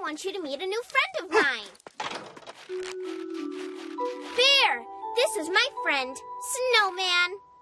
want you to meet a new friend of mine. Bear, this is my friend, Snowman.